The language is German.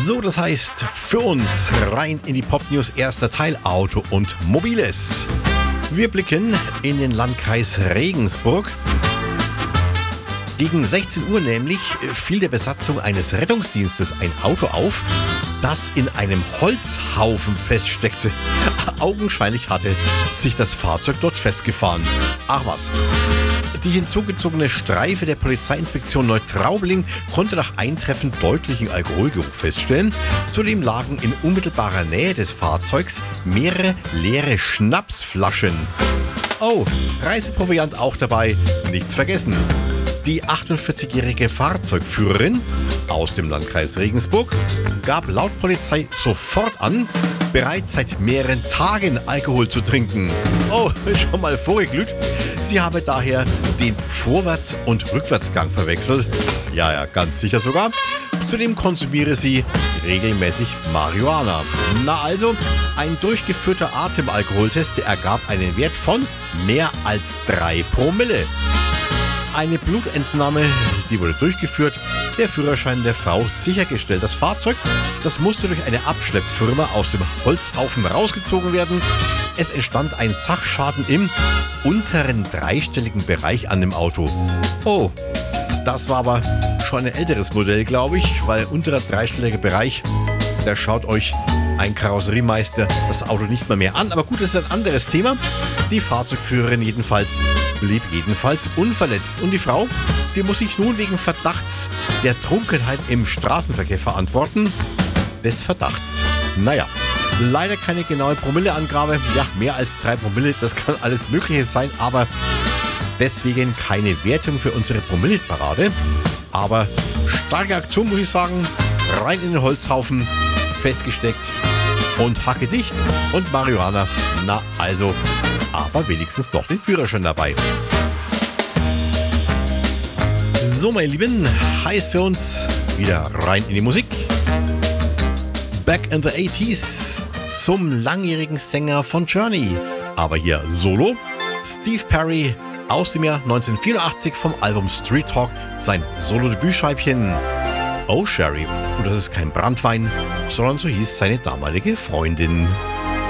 So, das heißt für uns rein in die Pop-News, erster Teil Auto und Mobiles. Wir blicken in den Landkreis Regensburg. Gegen 16 Uhr nämlich fiel der Besatzung eines Rettungsdienstes ein Auto auf, das in einem Holzhaufen feststeckte. Augenscheinlich hatte sich das Fahrzeug dort festgefahren. Ach was. Die hinzugezogene Streife der Polizeiinspektion Neutraubling konnte nach Eintreffen deutlichen Alkoholgeruch feststellen. Zudem lagen in unmittelbarer Nähe des Fahrzeugs mehrere leere Schnapsflaschen. Oh, Reiseproviant auch dabei, nichts vergessen. Die 48-jährige Fahrzeugführerin aus dem Landkreis Regensburg gab laut Polizei sofort an, bereits seit mehreren Tagen Alkohol zu trinken. Oh, schon mal vorgeglüht. Sie habe daher den Vorwärts- und Rückwärtsgang verwechselt. Ja, ganz sicher sogar. Zudem konsumiere sie regelmäßig Marihuana. Na also, ein durchgeführter Atemalkoholtest, der ergab einen Wert von mehr als 3 Promille. Eine Blutentnahme, die wurde durchgeführt, der Führerschein der Frau sichergestellt. Das Fahrzeug, das musste durch eine Abschleppfirma aus dem Holzhaufen rausgezogen werden. Es entstand ein Sachschaden im unteren dreistelligen Bereich an dem Auto. Oh, das war aber schon ein älteres Modell, glaube ich, weil unterer dreistelliger Bereich, da schaut euch ein Karosseriemeister das Auto nicht mehr an. Aber gut, das ist ein anderes Thema. Die Fahrzeugführerin blieb jedenfalls unverletzt. Und die Frau, die muss sich nun wegen Verdachts der Trunkenheit im Straßenverkehr verantworten. Des Verdachts. Naja, leider keine genaue Promilleangabe. Ja, mehr als 3 Promille, das kann alles Mögliche sein, aber deswegen keine Wertung für unsere Promille-Parade. Aber starke Aktion, muss ich sagen. Rein in den Holzhaufen, festgesteckt und hackedicht und Marihuana. Na also, aber wenigstens noch den Führerschein dabei. So, meine Lieben, heiß für uns wieder rein in die Musik. Back in the 80s zum langjährigen Sänger von Journey. Aber hier solo. Steve Perry aus dem Jahr 1984 vom Album Street Talk, sein Solo-Debütscheibchen. Oh Sherry. Und das ist kein Branntwein, sondern so hieß seine damalige Freundin.